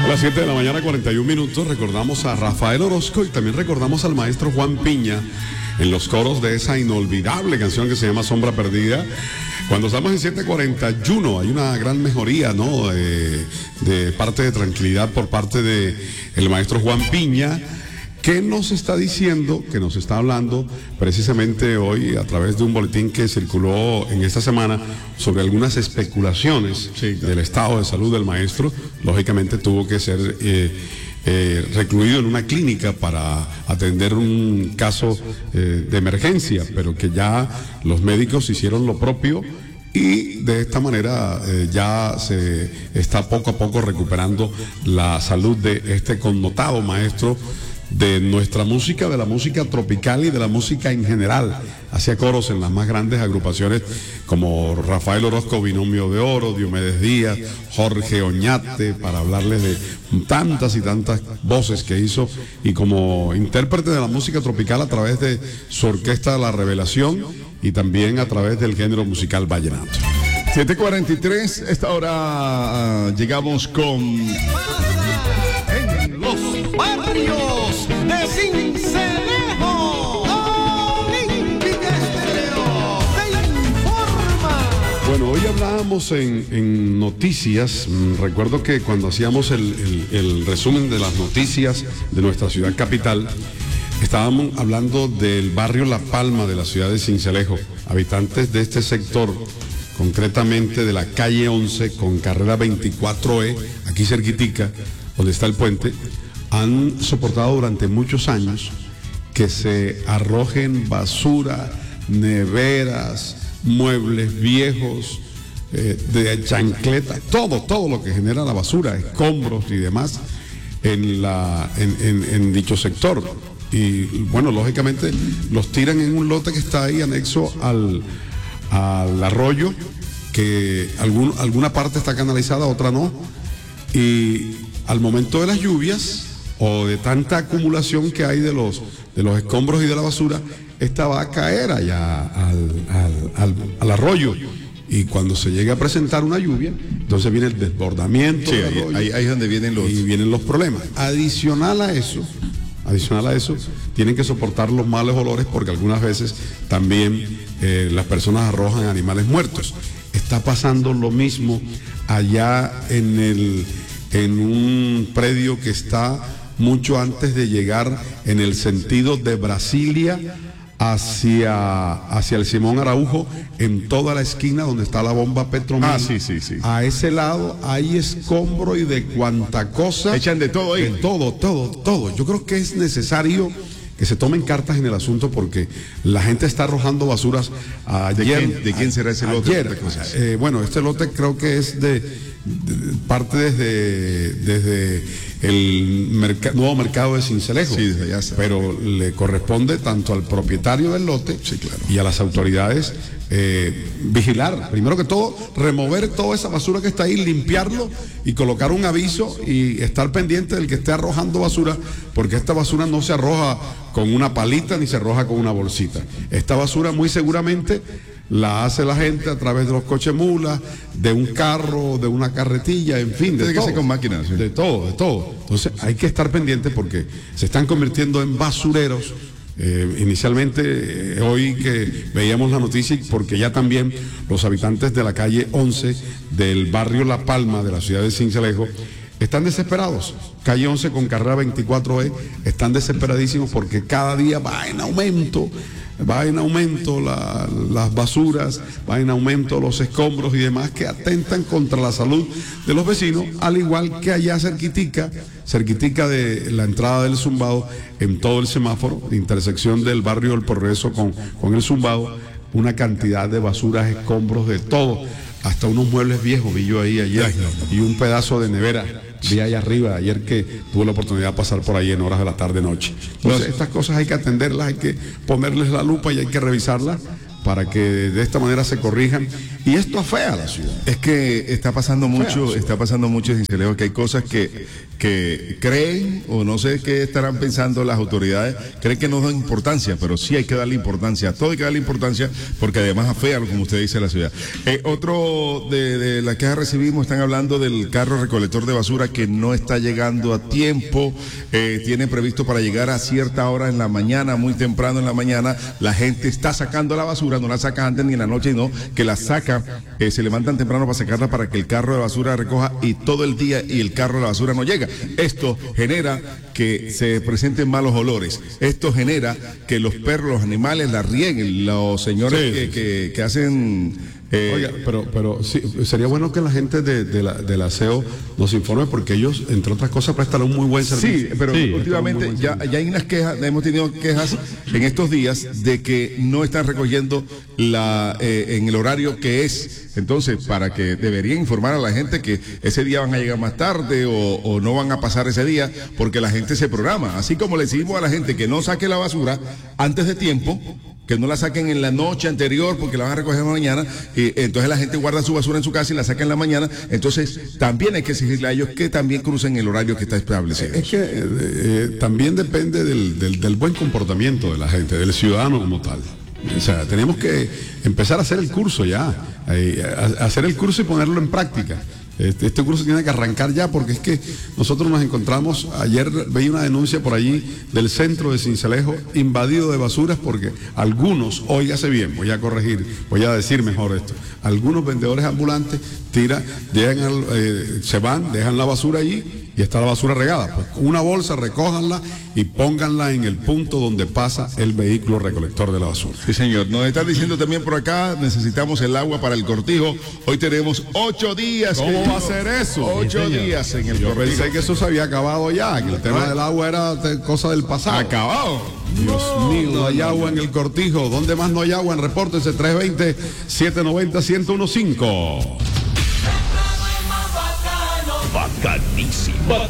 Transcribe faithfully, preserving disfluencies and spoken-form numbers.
A las siete de la mañana, cuarenta y un minutos, recordamos a Rafael Orozco y también recordamos al maestro Juan Piña en los coros de esa inolvidable canción que se llama Sombra Perdida. Cuando estamos en siete cuarenta y uno hay una gran mejoría, ¿no? De, de parte de tranquilidad por parte de el maestro Juan Piña, que nos está diciendo, que nos está hablando precisamente hoy a través de un boletín que circuló en esta semana sobre algunas especulaciones sí, claro. del estado de salud del maestro. Lógicamente tuvo que ser eh, eh, recluido en una clínica para atender un caso eh, de emergencia, pero que ya los médicos hicieron lo propio y de esta manera eh, ya se está poco a poco recuperando la salud de este connotado maestro de nuestra música, de la música tropical y de la música en general. Hacía coros en las más grandes agrupaciones como Rafael Orozco, Binomio de Oro, Diomedes Díaz, Jorge Oñate, para hablarles de tantas y tantas voces que hizo, y como intérprete de la música tropical a través de su orquesta La Revelación y también a través del género musical vallenato. siete cuarenta y tres, esta hora uh, llegamos con... En los barrios de Sincelejo, Olímpica Estéreo te informa. Bueno, hoy hablábamos en, en noticias. Recuerdo que cuando hacíamos el, el, el resumen de las noticias de nuestra ciudad capital, estábamos hablando del barrio La Palma de la ciudad de Sincelejo. Habitantes de este sector, concretamente de la calle once con carrera veinticuatro E, aquí cerquitica, donde está el puente, han soportado durante muchos años que se arrojen basura, neveras, muebles viejos, eh, de chancleta, todo, todo lo que genera la basura, escombros y demás en, la, en, en, en dicho sector. Y bueno, lógicamente los tiran en un lote que está ahí anexo al, al arroyo, que algún, alguna parte está canalizada, otra no, y al momento de las lluvias o de tanta acumulación que hay de los, de los escombros y de la basura, esta va a caer allá al, al, al, al arroyo, y cuando se llega a presentar una lluvia, entonces viene el desbordamiento sí, del ahí, arroyo, ahí, ahí es donde vienen los... y vienen los problemas. Adicional a eso, adicional a eso, tienen que soportar los malos olores, porque algunas veces también eh, las personas arrojan animales muertos. Está pasando lo mismo allá en el en un predio que está mucho antes de llegar en el sentido de Brasilia hacia, hacia el Simón Araujo, en toda la esquina donde está la bomba Petromil. Ah, sí, sí, sí. A ese lado hay escombro y de cuanta cosa. Echan de todo ahí. De todo, todo, todo. Yo creo que es necesario que se tomen cartas en el asunto, porque la gente está arrojando basuras. Ayer, ¿De quién, de quién será ese lote? Ayer, eh, bueno, este lote creo que es de, de parte desde, desde el merc nuevo mercado de Sincelejo, sí, desde allá, pero le corresponde tanto al propietario del lote, sí, claro, y a las autoridades eh, vigilar, primero que todo, remover toda esa basura que está ahí, limpiarlo y colocar un aviso y estar pendiente del que esté arrojando basura, porque esta basura no se arroja con una palita ni se arroja con una bolsita. Esta basura muy seguramente la hace la gente a través de los coches mulas, de un carro, de una carretilla, en fin, de Tiene todo. que ser con máquinas, ¿sí? De todo, de todo. Entonces hay que estar pendiente porque se están convirtiendo en basureros. Eh, inicialmente, eh, hoy que veíamos la noticia, porque ya también los habitantes de la calle once del barrio La Palma de la ciudad de Sincelejo están desesperados. Calle once con carrera veinticuatro E, están desesperadísimos porque cada día va en aumento, va en aumento la, las basuras, va en aumento los escombros y demás que atentan contra la salud de los vecinos, al igual que allá cerquitica, cerquitica de la entrada del Zumbado, en todo el semáforo, de intersección del barrio El Progreso con, con el Zumbado, una cantidad de basuras, escombros, de todo, hasta unos muebles viejos vi yo ahí ayer. Ay, no. Y un pedazo de nevera vi ahí arriba ayer, que tuve la oportunidad de pasar por ahí en horas de la tarde noche. Entonces, estas cosas hay que atenderlas, hay que ponerles la lupa y hay que revisarlas, para que de esta manera se corrijan, y esto afea a la ciudad. Es que está pasando mucho, Fea, está pasando mucho, Cincelejo, que hay cosas que, que creen, o no sé qué estarán pensando las autoridades, creen que no dan importancia, pero sí hay que darle importancia, a todo hay que darle importancia, porque además afea, como usted dice, a la ciudad. Eh, otro de, de las quejas recibimos, están hablando del carro recolector de basura que no está llegando a tiempo, eh, tiene previsto para llegar a cierta hora en la mañana, muy temprano en la mañana, la gente está sacando la basura, no la saca antes ni en la noche, sino que la saca, eh, se levantan temprano para sacarla para que el carro de basura recoja, y todo el día y el carro de la basura no llega. Esto genera que se presenten malos olores, esto genera que los perros, los animales la rieguen, los señores Sí, que, sí, que, que hacen... Eh, Oiga, pero, pero sí, sería bueno que la gente de, de la, del aseo nos informe, porque ellos, entre otras cosas, prestan un muy buen servicio. Sí, pero Sí, últimamente prestan un muy buen ya, servicio. ya hay unas quejas, hemos tenido quejas en estos días de que no están recogiendo la eh, en el horario que es. Entonces, para que deberían informar a la gente que ese día van a llegar más tarde o, o no van a pasar ese día, porque la gente se programa. Así como le decimos a la gente que no saque la basura antes de tiempo, que no la saquen en la noche anterior porque la van a recoger mañana, y entonces la gente guarda su basura en su casa y la saca en la mañana. Entonces también hay que exigirle a ellos que también crucen el horario que está establecido. Es que eh, eh, también depende del, del, del buen comportamiento de la gente, del ciudadano como tal. O sea, tenemos que empezar a hacer el curso ya, eh, a, a hacer el curso y ponerlo en práctica. Este, este curso tiene que arrancar ya, porque es que nosotros nos encontramos, ayer veía una denuncia por allí del centro de Sincelejo invadido de basuras, porque algunos, óigase bien, voy a corregir, voy a decir mejor esto, algunos vendedores ambulantes tiran, dejan el, eh, se van, dejan la basura allí y está la basura regada. Pues una bolsa, recójanla y pónganla en el punto donde pasa el vehículo recolector de la basura. Sí, señor. Nos están diciendo también por acá, necesitamos el agua para el cortijo. Hoy tenemos ocho días. ¿Cómo que- va a ser eso? Ocho Sí, señor. días en el Yo cortijo. pensé que eso se había acabado ya, que el tema del agua era de- cosa del pasado. Acabado. Dios mío, no hay agua en el cortijo. ¿Dónde más no hay agua? En repórtense tres veinte, siete noventa, uno cero quince. Bacanísimo.